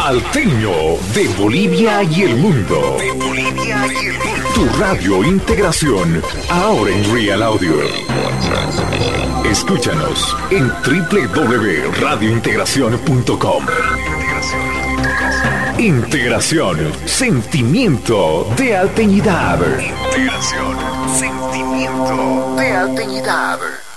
Alteño de Bolivia y el mundo. Tu radio Integración, ahora en Real Audio. Escúchanos en www.radiointegracion.com. Integración, sentimiento de alteñidad. Integración, sentimiento de alteñidad.